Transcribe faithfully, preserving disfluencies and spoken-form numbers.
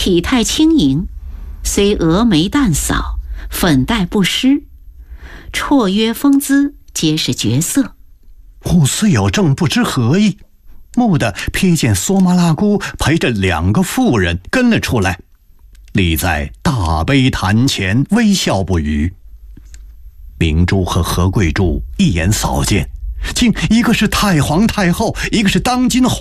体态轻盈，虽蛾眉淡扫，粉黛不施，绰约风姿，皆是绝色。 吾虽有正不知何意，蓦地瞥见索马拉姑陪着两个妇人跟了出来，立在大碑坛前微笑不语。明珠和何贵珠一眼扫见，竟一个是太皇太后，一个是当今